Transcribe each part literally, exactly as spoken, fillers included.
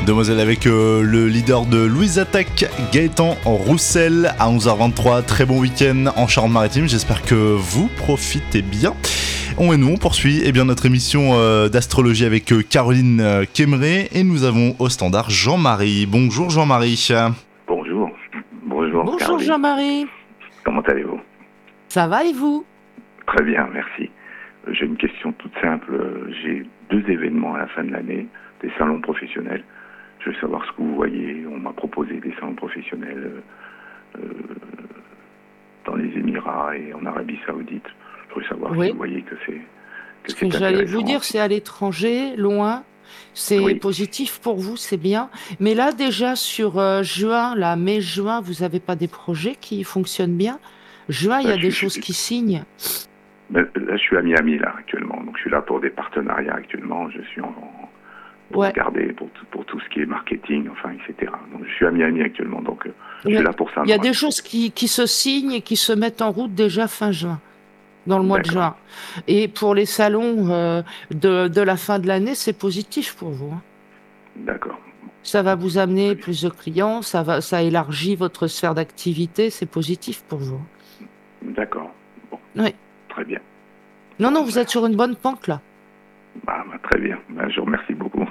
Demoiselle avec euh, le leader de Louise Attaque, Gaëtan Roussel, à onze heures vingt-trois. Très bon week-end en Charente-Maritime. J'espère que vous profitez bien. On et nous, on poursuit eh bien, notre émission euh, d'astrologie avec euh, Caroline euh, Kéméré. Et nous avons au standard Jean-Marie. Bonjour Jean-Marie. Bonjour. Bonjour. Bonjour Caroline. Jean-Marie. Comment allez-vous? Ça va et vous? Très bien, merci. Euh, J'ai une question toute simple. Euh, J'ai deux événements à la fin de l'année, des salons professionnels. Je veux savoir ce que vous voyez. On m'a proposé des salons professionnels euh, euh, dans les Émirats et en Arabie Saoudite. Je veux savoir Oui. si vous voyez que c'est que Ce que c'est j'allais intéressant. vous dire, c'est à l'étranger, loin. C'est Oui. positif pour vous, c'est bien. Mais là, déjà, sur euh, juin, là, mai-juin, vous n'avez pas des projets qui fonctionnent bien? Juin, il y Bah, a je des suis- choses qui signent. Ben, là, je suis à Miami là actuellement, donc je suis là pour des partenariats actuellement. Je suis en, en- pour Ouais. regarder pour tout, pour tout ce qui est marketing, enfin, et cetera. Donc je suis à Miami actuellement, donc euh, je Ouais. suis là pour ça. Il y a moi. des choses qui, qui se signent et qui se mettent en route déjà fin juin, dans le mois de D'accord. juin. Et pour les salons euh, de, de la fin de l'année, c'est positif pour vous, hein. D'accord. Ça va vous amener Très bien. plus de clients, ça va, ça élargit votre sphère d'activité, c'est positif pour vous. D'accord. Bon, Oui. très bien. Non, non, vous êtes sur une bonne pente là. Bah, bah, très bien. Bah, je vous remercie beaucoup.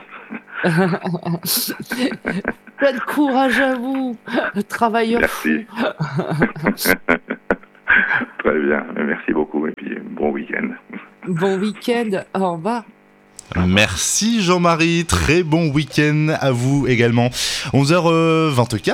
Quel courage à vous, travailleur Merci. fou. Très bien. Merci beaucoup et puis bon week-end. Bon week-end, au revoir. Merci Jean-Marie. Très bon week-end à vous également. onze heures vingt-quatre.